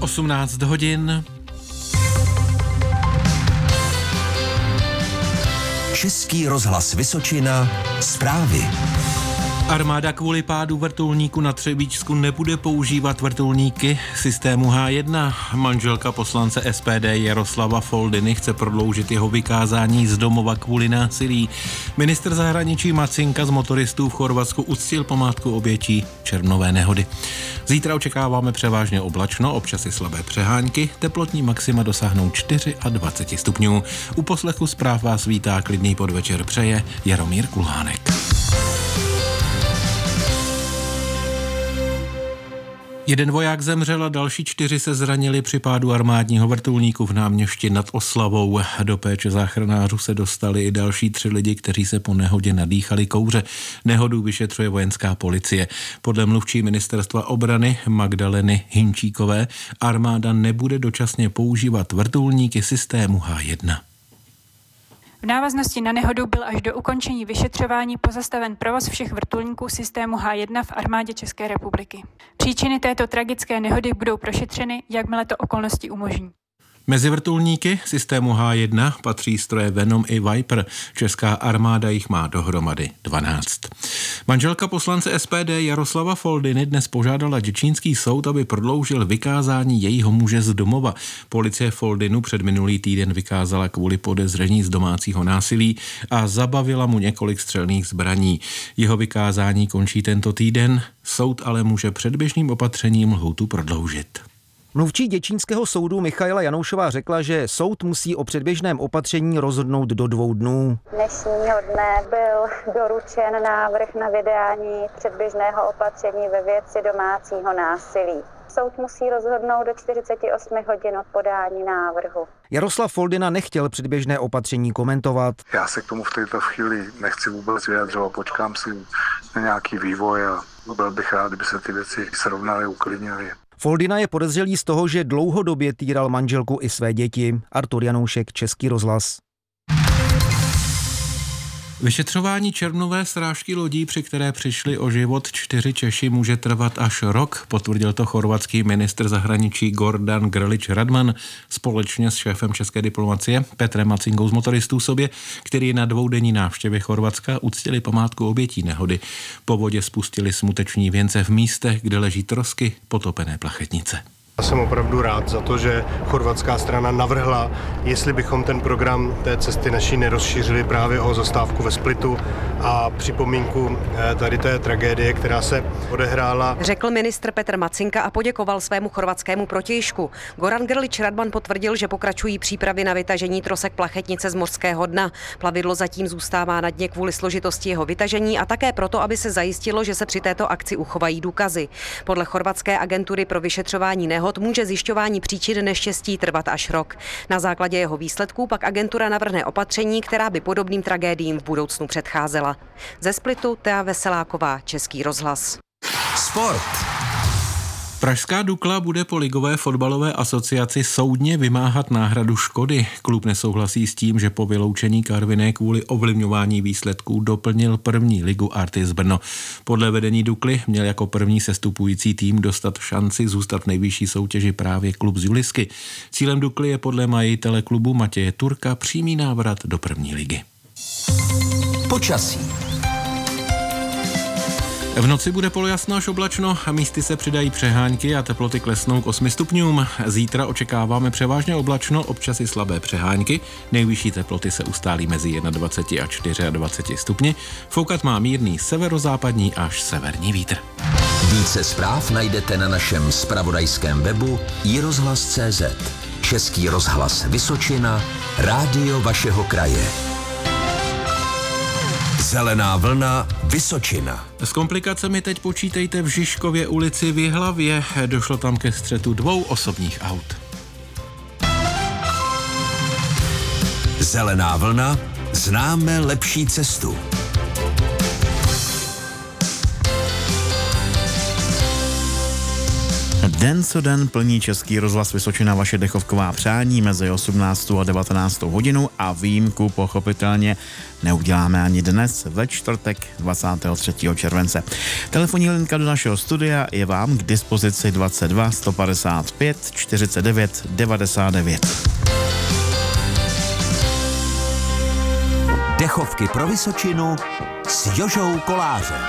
18 hodin. Český rozhlas Vysočina, zprávy. Armáda kvůli pádu vrtulníku na Třebíčsku nebude používat vrtulníky systému H1. Manželka poslance SPD Jaroslava Foldyny chce prodloužit jeho vykázání z domova kvůli násilí. Ministr zahraničí Macinka z motoristů v Chorvatsku uctil památku obětí červnové nehody. Zítra očekáváme převážně oblačno, občas i slabé přehánky, teplotní maxima dosáhnou 24 stupňů. U poslechu zpráv vás vítá, klidný podvečer přeje Jaromír Kulhánek. Jeden voják zemřel a další 4 se zranili při pádu armádního vrtulníku v Náměšti nad Oslavou. Do péče záchranářů se dostali i další 3 lidi, kteří se po nehodě nadýchali kouře. Nehodu vyšetřuje vojenská policie. Podle mluvčí ministerstva obrany Magdaleny Hinčíkové armáda nebude dočasně používat vrtulníky systému H1. V návaznosti na nehodu byl až do ukončení vyšetřování pozastaven provoz všech vrtulníků systému H1 v armádě České republiky. Příčiny této tragické nehody budou prošetřeny, jakmile to okolnosti umožní. Mezi vrtulníky systému H1 patří stroje Venom i Viper. Česká armáda jich má dohromady 12. Manželka poslance SPD Jaroslava Foldyny dnes požádala děčínský soud, aby prodloužil vykázání jejího muže z domova. Policie Foldynu předminulý týden vykázala kvůli podezření z domácího násilí a zabavila mu několik střelných zbraní. Jeho vykázání končí tento týden, soud ale může předběžným opatřením lhůtu prodloužit. Mluvčí děčínského soudu Michaela Janoušová řekla, že soud musí o předběžném opatření rozhodnout do 2 dnů. Dnešního dne byl doručen návrh na vydání předběžného opatření ve věci domácího násilí. Soud musí rozhodnout do 48 hodin od podání návrhu. Jaroslav Foldyna nechtěl předběžné opatření komentovat. Já se k tomu v této chvíli nechci vůbec vyjadřovat, počkám si na nějaký vývoj a byl bych rád, kdyby se ty věci srovnaly, uklidnily. Foldyna je podezřelý z toho, že dlouhodobě týral manželku i své děti. Artur Janoušek, Český rozhlas. Vyšetřování červnové srážky lodí, při které přišli o život 4 Češi, může trvat až rok, potvrdil to chorvatský ministr zahraničí Gordan Grlić-Radman společně s šéfem české diplomacie Petrem Macinkou z motoristů sobě, který na 2denní návštěvě Chorvatska uctili památku obětí nehody. Po vodě spustili smuteční věnce v místech, kde leží trosky potopené plachetnice. Já jsem opravdu rád za to, že chorvatská strana navrhla, jestli bychom ten program té cesty naší nerozšířili právě o zastávku ve Splitu a připomínku tady té tragédie, která se odehrála. Řekl ministr Petr Macinka a poděkoval svému chorvatskému protějšku. Goran Grlić-Radman potvrdil, že pokračují přípravy na vytažení trosek plachetnice z mořského dna. Plavidlo zatím zůstává na dně kvůli složitosti jeho vytažení a také proto, aby se zajistilo, že se při této akci uchovají důkazy. Podle chorvatské agentury pro vyšetřování nehod může zjišťování příčin neštěstí trvat až rok. Na základě jeho výsledků pak agentura navrhne opatření, která by podobným tragédiím v budoucnu předcházela. Ze Splitu Tea Veseláková, Český rozhlas. Sport. Pražská Dukla bude po ligové fotbalové asociaci soudně vymáhat náhradu škody. Klub nesouhlasí s tím, že po vyloučení Karviné kvůli ovlivňování výsledků doplnil první ligu Artis Brno. Podle vedení Dukly měl jako první sestupující tým dostat šanci zůstat v nejvyšší soutěži právě klub z Julisky. Cílem Dukly je podle majitele klubu Matěje Turka přímý návrat do první ligy. Počasí. V noci bude polojasno až oblačno a místy se přidají přehánky a teploty klesnou k 8 stupňům. Zítra očekáváme převážně oblačno, občas i slabé přehánky. Nejvyšší teploty se ustálí mezi 21 a 24 stupni. Foukat má mírný severozápadní až severní vítr. Více zpráv najdete na našem zpravodajském webu iRozhlas.cz. Český rozhlas Vysočina, rádio vašeho kraje. Zelená vlna Vysočina. S komplikacemi teď počítejte v Žižkově ulici v Jihlavě. Došlo tam ke střetu 2 osobních aut. Zelená vlna, známe lepší cestu. Den co den plní Český rozhlas Vysočina vaše dechovková přání mezi 18. a 19. hodinou a výjimku pochopitelně neuděláme ani dnes ve čtvrtek 23. července. Telefonní linka do našeho studia je vám k dispozici 22 155 49 99. Dechovky pro Vysočinu s Jožou Kolářem.